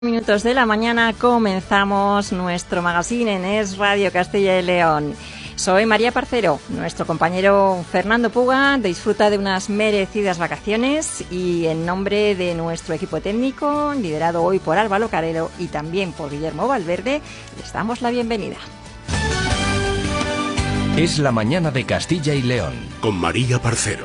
Minutos de la mañana comenzamos nuestro magazine en Es Radio Castilla y León. Soy María Parcero, nuestro compañero Fernando Puga disfruta de unas merecidas vacaciones y en nombre de nuestro equipo técnico, liderado hoy por Álvaro Carrero y también por Guillermo Valverde, les damos la bienvenida. Es la mañana de Castilla y León con María Parcero.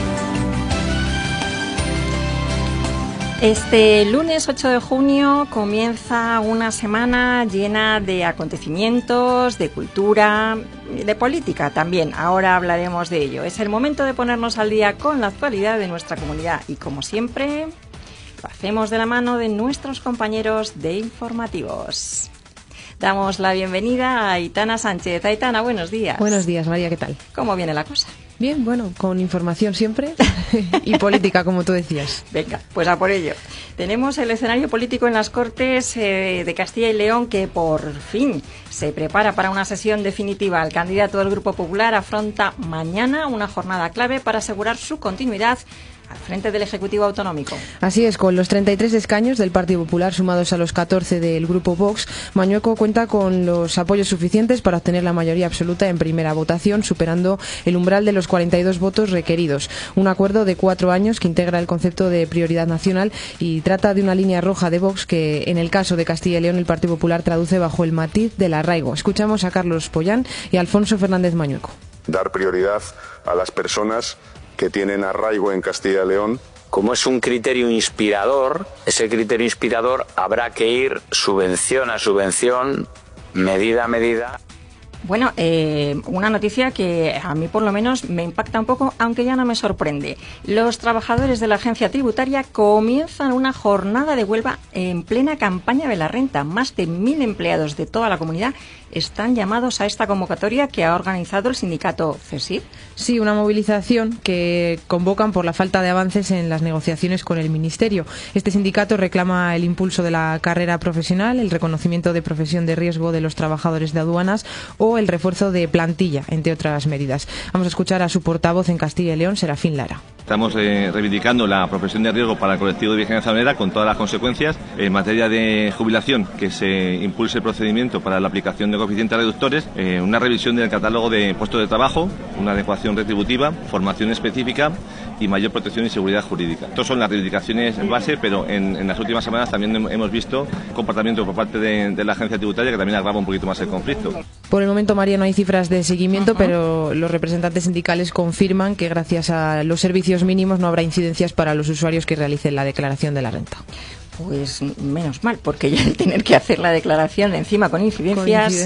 Este lunes 8 de junio comienza una semana llena de acontecimientos, de cultura, de política también. Ahora hablaremos de ello. Es el momento de ponernos al día con la actualidad de nuestra comunidad y, como siempre, lo hacemos de la mano de nuestros compañeros de informativos. Damos la bienvenida a Aitana Sánchez. Aitana, buenos días. Buenos días, María, ¿qué tal? ¿Cómo viene la cosa? Bien, bueno, con información siempre y política, como tú decías. Venga, pues a por ello. Tenemos el escenario político en las Cortes de Castilla y León que por fin se prepara para una sesión definitiva. El candidato del Grupo Popular afronta mañana una jornada clave para asegurar su continuidad al frente del Ejecutivo Autonómico. Así es, con los 33 escaños del Partido Popular sumados a los 14 del Grupo Vox, Mañueco cuenta con los apoyos suficientes para obtener la mayoría absoluta en primera votación, superando el umbral de los 42 votos requeridos. Un acuerdo de 4 años que integra el concepto de prioridad nacional y trata de una línea roja de Vox que, en el caso de Castilla y León, el Partido Popular traduce bajo el matiz del arraigo. Escuchamos a Carlos Pollán y a Alfonso Fernández Mañueco. Dar prioridad a las personas que tienen arraigo en Castilla y León. Como es un criterio inspirador, ese criterio inspirador habrá que ir subvención a subvención, medida a medida. Bueno, una noticia que a mí por lo menos me impacta un poco, aunque ya no me sorprende. Los trabajadores de la agencia tributaria comienzan una jornada de huelga en plena campaña de la renta. Más de 1.000 empleados de toda la comunidad están llamados a esta convocatoria que ha organizado el sindicato CESIF. Sí, una movilización que convocan por la falta de avances en las negociaciones con el Ministerio. Este sindicato reclama el impulso de la carrera profesional, el reconocimiento de profesión de riesgo de los trabajadores de aduanas o el refuerzo de plantilla, entre otras medidas. Vamos a escuchar a su portavoz en Castilla y León, Serafín Lara. Estamos reivindicando la profesión de riesgo para el colectivo de vigilancia aduanera con todas las consecuencias. En materia de jubilación, que se impulse el procedimiento para la aplicación de coeficientes reductores, una revisión del catálogo de puestos de trabajo, una adecuación retributiva, formación específica y mayor protección y seguridad jurídica. Estas son las reivindicaciones en base, pero en las últimas semanas también hemos visto comportamiento por parte de la agencia tributaria que también agrava un poquito más el conflicto. Por el momento, María, no hay cifras de seguimiento, pero los representantes sindicales confirman que gracias a los servicios mínimos no habrá incidencias para los usuarios que realicen la declaración de la renta. Pues menos mal, porque ya el tener que hacer la declaración encima con incidencias.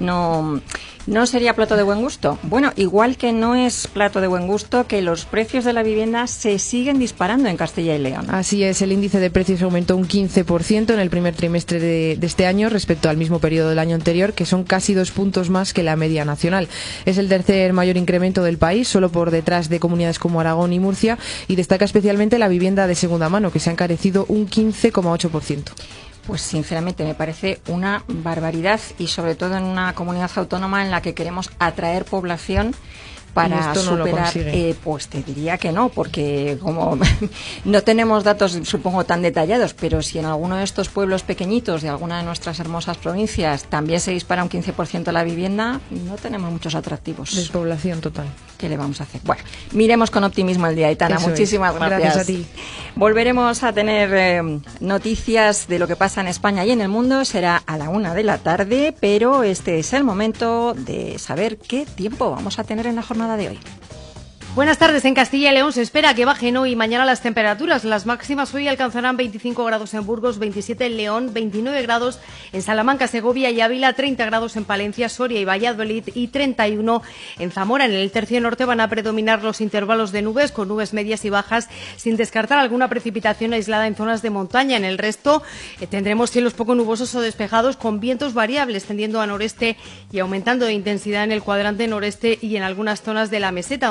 No sería plato de buen gusto. Bueno, igual que no es plato de buen gusto que los precios de la vivienda se siguen disparando en Castilla y León. Así es, el índice de precios aumentó un 15% en el primer trimestre de este año respecto al mismo periodo del año anterior, que son casi 2 puntos más que la media nacional. Es el tercer mayor incremento del país, solo por detrás de comunidades como Aragón y Murcia, y destaca especialmente la vivienda de segunda mano, que se ha encarecido un 15,8%. Pues sinceramente me parece una barbaridad y sobre todo en una comunidad autónoma en la que queremos atraer población para superar, pues te diría que no, porque como no tenemos datos, supongo, tan detallados, pero si en alguno de estos pueblos pequeñitos de alguna de nuestras hermosas provincias también se dispara un 15% la vivienda, no tenemos muchos atractivos. Despoblación total. ¿Qué le vamos a hacer? Bueno, miremos con optimismo el día, Aitana. Muchísimas gracias. Gracias a ti. Volveremos a tener noticias de lo que pasa en España y en el mundo. Será a la 1 de la tarde, pero este es el momento de saber qué tiempo vamos a tener en la jornada de hoy. Buenas tardes. En Castilla y León se espera que bajen hoy y mañana las temperaturas. Las máximas hoy alcanzarán 25 grados en Burgos, 27 en León, 29 grados en Salamanca, Segovia y Ávila, 30 grados en Palencia, Soria y Valladolid y 31 en Zamora. En el tercio norte van a predominar los intervalos de nubes, con nubes medias y bajas, sin descartar alguna precipitación aislada en zonas de montaña. En el resto tendremos cielos poco nubosos o despejados, con vientos variables tendiendo a noreste y aumentando de intensidad en el cuadrante noreste y en algunas zonas de la meseta, donde podrían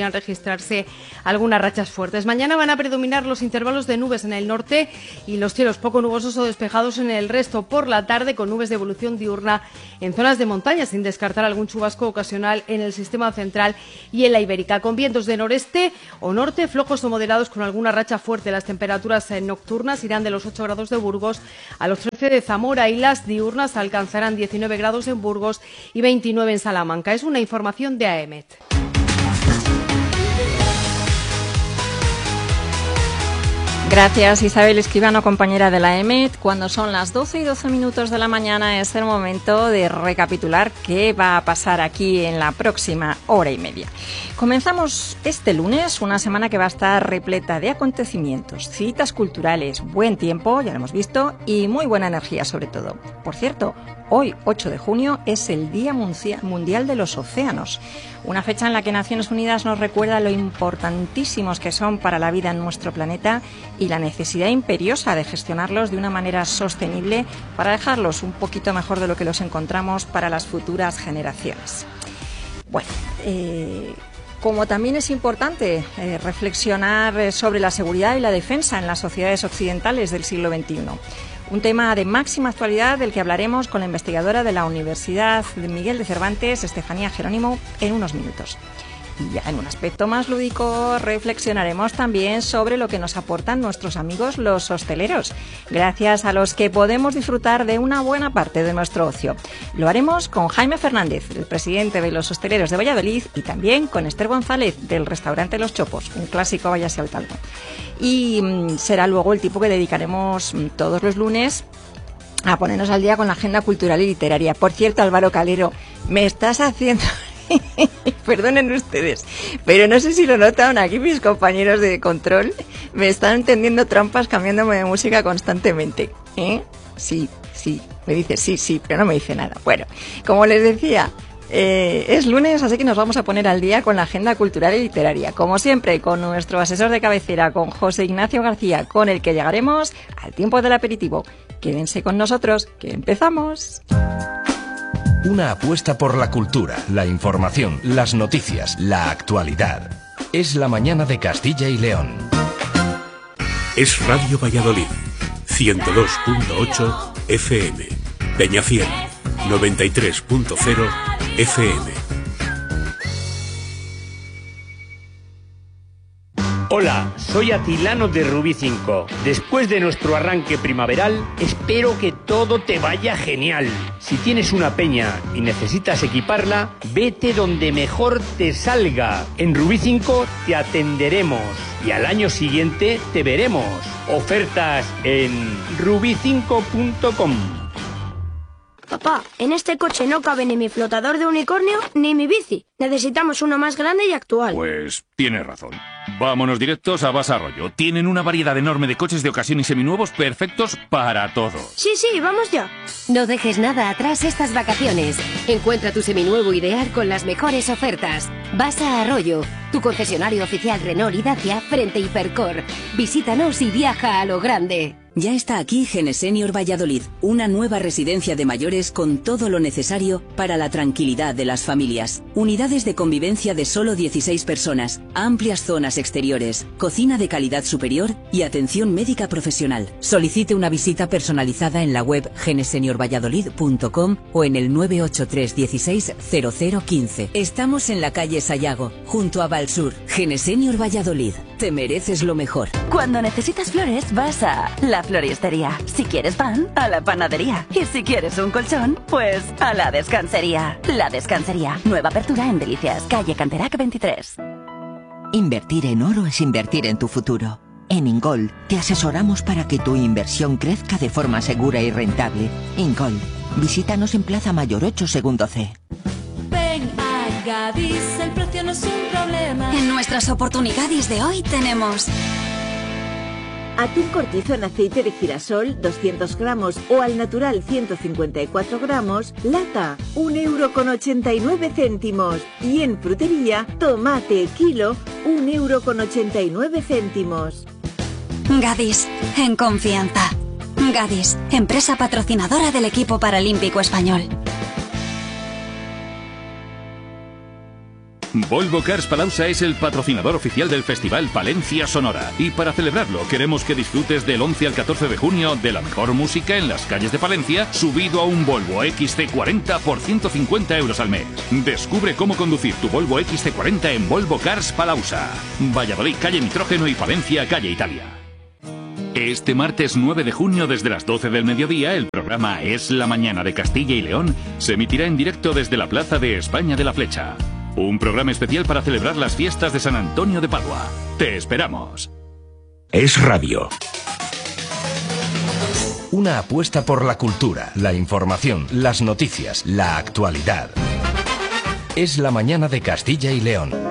podrían registrarse algunas rachas fuertes. Mañana van a predominar los intervalos de nubes en el norte y los cielos poco nubosos o despejados en el resto. Por la tarde, con nubes de evolución diurna en zonas de montaña, sin descartar algún chubasco ocasional en el sistema central y en la Ibérica, con vientos de noreste o norte, flojos o moderados con alguna racha fuerte. Las temperaturas nocturnas irán de los 8 grados de Burgos a los 13 de Zamora y las diurnas alcanzarán 19 grados en Burgos y 29 en Salamanca. Es una información de AEMET. Gracias, Isabel Escribano, compañera de la EMET. Cuando son las 12:12 de la mañana es el momento de recapitular qué va a pasar aquí en la próxima hora y media. Comenzamos este lunes, una semana que va a estar repleta de acontecimientos, citas culturales, buen tiempo, ya lo hemos visto, y muy buena energía sobre todo. Por cierto, hoy, 8 de junio, es el Día Mundial de los Océanos, una fecha en la que Naciones Unidas nos recuerda lo importantísimos que son para la vida en nuestro planeta y la necesidad imperiosa de gestionarlos de una manera sostenible para dejarlos un poquito mejor de lo que los encontramos para las futuras generaciones. Bueno, como también es importante reflexionar sobre la seguridad y la defensa en las sociedades occidentales del siglo XXI. Un tema de máxima actualidad del que hablaremos con la investigadora de la Universidad de Miguel de Cervantes, Estefanía Jerónimo, en unos minutos. Y ya en un aspecto más lúdico reflexionaremos también sobre lo que nos aportan nuestros amigos los hosteleros, gracias a los que podemos disfrutar de una buena parte de nuestro ocio. Lo haremos con Jaime Fernández, el presidente de los hosteleros de Valladolid, y también con Esther González, del restaurante Los Chopos, un clásico váyase al talgo. Y será luego el tipo que dedicaremos todos los lunes a ponernos al día con la agenda cultural y literaria. Por cierto, Álvaro Calero, me estás haciendo... Perdonen ustedes, pero no sé si lo notan aquí mis compañeros de control, me están tendiendo trampas cambiándome de música constantemente. Sí, me dice sí, pero no me dice nada. Bueno, como les decía, es lunes, así que nos vamos a poner al día con la agenda cultural y literaria. Como siempre, con nuestro asesor de cabecera, con José Ignacio García, con el que llegaremos al tiempo del aperitivo. Quédense con nosotros, que empezamos. Una apuesta por la cultura, la información, las noticias, la actualidad. Es la mañana de Castilla y León. Es Radio Valladolid, 102.8 FM. Peñafiel, 93.0 FM. Hola, soy Atilano de Rubí 5. Después de nuestro arranque primaveral, espero que todo te vaya genial. Si tienes una peña y necesitas equiparla, vete donde mejor te salga. En Rubí 5 te atenderemos y al año siguiente te veremos. Ofertas en rubi5.com. Papá, en este coche no cabe ni mi flotador de unicornio ni mi bici. Necesitamos uno más grande y actual. Pues tienes razón. Vámonos directos a Vas Arroyo. Tienen una variedad enorme de coches de ocasión y seminuevos perfectos para todo. Sí, vamos ya. No dejes nada atrás estas vacaciones. Encuentra tu seminuevo ideal con las mejores ofertas. Vas a Arroyo, tu concesionario oficial Renault y Dacia frente Hipercor. Visítanos y viaja a lo grande. Ya está aquí Genesenior Valladolid, una nueva residencia de mayores con todo lo necesario para la tranquilidad de las familias. Unidades de convivencia de solo 16 personas, amplias zonas exteriores, cocina de calidad superior y atención médica profesional. Solicite una visita personalizada en la web geneseniorvalladolid.com o en el 983 16 0015. Estamos en la calle Sayago, junto a Valsur. Genesenior Valladolid, te mereces lo mejor. Cuando necesitas flores, vas a la floristería. Si quieres pan, a la panadería. Y si quieres un colchón, pues a la descansería. La Descansería. Nueva apertura en Delicias, calle Canterac 23. Invertir en oro es invertir en tu futuro. En Ingol te asesoramos para que tu inversión crezca de forma segura y rentable. Ingol, visítanos en Plaza Mayor 8, segundo C. Ven a Gadis, el precio no es un problema. En nuestras oportunidades de hoy tenemos... atún cortizo en aceite de girasol 200 gramos o al natural 154 gramos, lata, 1,89 €. Y en frutería, tomate kilo, 1,89 €. Gadis, en confianza. Gadis, empresa patrocinadora del equipo paralímpico español. Volvo Cars Palauza es el patrocinador oficial del Festival Palencia Sonora. Y para celebrarlo, queremos que disfrutes del 11 al 14 de junio de la mejor música en las calles de Palencia, subido a un Volvo XC40 por 150 euros al mes. Descubre cómo conducir tu Volvo XC40 en Volvo Cars Palauza. Valladolid, calle Nitrógeno, y Palencia, calle Italia. Este martes 9 de junio, desde las 12 del mediodía, el programa Es la Mañana de Castilla y León se emitirá en directo desde la Plaza de España de la Flecha. Un programa especial para celebrar las fiestas de San Antonio de Padua. ¡Te esperamos! Es Radio. Una apuesta por la cultura, la información, las noticias, la actualidad. Es la Mañana de Castilla y León.